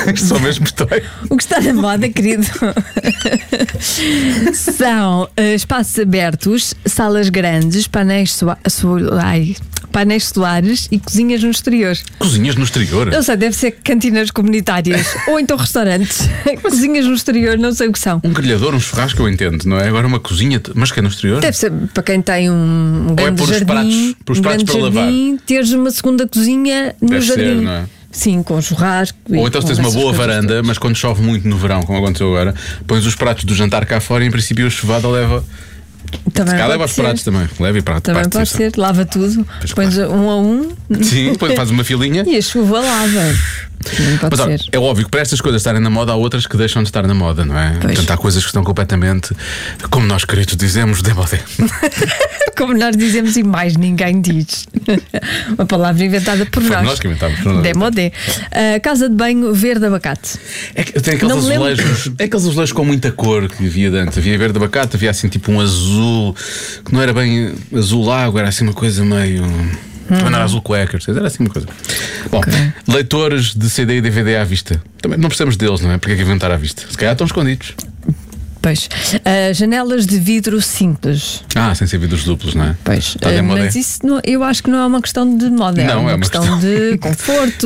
Só mesmo estou. O que está na moda, querido, são espaços abertos, salas grandes, painéis solares e cozinhas no exterior. Cozinhas no exterior? Não sei, deve ser cantinas comunitárias ou então restaurantes. Cozinhas no exterior, não sei o que são. Um grelhador, um churrasco, eu entendo, não é? Agora uma cozinha, mas que é no exterior? Deve ser para quem tem um grande jardim, Os pratos para lavar. Teres uma segunda cozinha no Deve jardim. ser, não é? Sim, com churrasco. Ou então se tens uma boa varanda, mas quando chove muito no verão, como aconteceu agora, pões os pratos do jantar cá fora e em princípio a chuvada leva. Também Cá leva os pratos também. Leva e prato. Também pode ser, lava tudo. Pões um a um. Sim, depois faz uma filinha. E a chuva lava. Não pode Mas olha, ser. é óbvio que para estas coisas estarem na moda há outras que deixam de estar na moda, não é? Pois. Portanto, há coisas que estão completamente, como nós queridos dizemos, de moda. Como nós dizemos e mais ninguém diz. Uma palavra inventada por Foi nós. nós que inventámos. Demodé. Casa de banho verde abacate. É que tem aqueles Não me lembro. azulejos. É aqueles azulejos com muita cor que havia de antes. Havia verde abacate, havia assim tipo um azul que não era bem azul água, era assim uma coisa meio. Também não era azul cuecas, era assim uma coisa. Bom, leitores de CD e DVD à vista. Também não precisamos deles, não é? Porque é que inventar à vista? Se calhar estão escondidos. Pois. Janelas de vidro simples. Sem ser vidros duplos, não é? Pois. Está de moda. Mas isso eu acho que não é uma questão de moda. Não, é uma questão de conforto.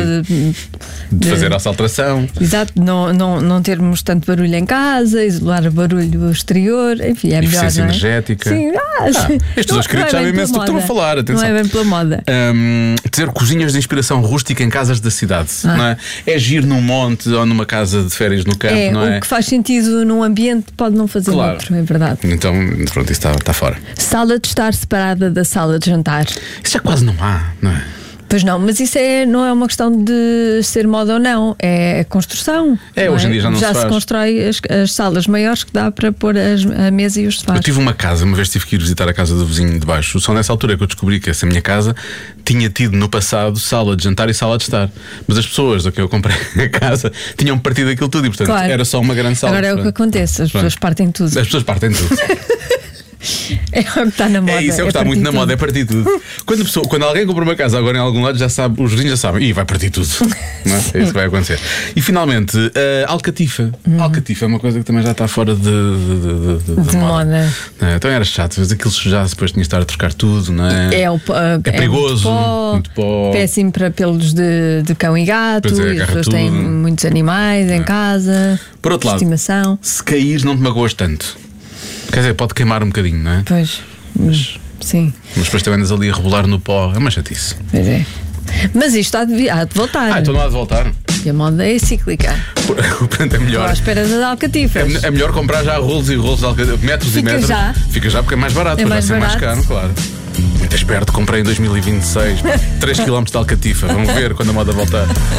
De fazer a alteração. Exato, não termos tanto barulho em casa, isolar o barulho exterior, enfim, é melhor. Eficiência não é? energética. Sim, estes dois queridos sabem imenso do que estão a falar. Atenção. Não é bem pela moda. Ter cozinhas de inspiração rústica em casas da cidade, não é? É giro num monte ou numa casa de férias no campo, não é? O que faz sentido num ambiente pode não fazer outro, é verdade. Então, pronto, isso está fora. Sala de estar separada da sala de jantar. Isso já quase não há, não é? Pois não, mas isso não é uma questão de ser moda ou não, é construção. Hoje em dia já não se faz. Já se constrói as salas maiores que dá para pôr a mesa e os sofás. Eu tive uma casa, uma vez tive que ir visitar a casa do vizinho de baixo. Só nessa altura que eu descobri que essa minha casa tinha tido no passado sala de jantar e sala de estar. Mas as pessoas a que eu comprei a casa tinham partido aquilo tudo e, portanto, era só uma grande sala. Agora é o que acontece, as pessoas partem tudo. As pessoas partem tudo. É o que está na moda. É isso, é o que está muito na moda, é partir tudo. Quando alguém compra uma casa agora em algum lado, já sabe, os vizinhos já sabem, vai partir tudo. Não é? É isso que vai acontecer. E finalmente, alcatifa. Alcatifa é uma coisa que também já está fora de moda. Então era chato, mas aquilo já depois tinha de estar a trocar tudo, não é? É perigoso, muito pó. Péssimo para pelos de cão e gato. E as pessoas têm muitos animais em casa. Por outro lado, estimação. Se caís, não te magoas tanto. Quer dizer, pode queimar um bocadinho, não é? Pois, sim. Mas depois também andas ali a rebolar no pó. É uma chatice. Pois é. Mas isto há de voltar. Então não há de voltar. E a moda é cíclica. Portanto, é melhor. Estou à espera das alcatifas. É melhor comprar já rolos e rolos de alcatifas, metros e metros. Fica já porque é mais barato. É mais barato. Mais caro, claro. Muito esperto, comprei em 2026 3 km de alcatifa. Vamos ver quando a moda voltar.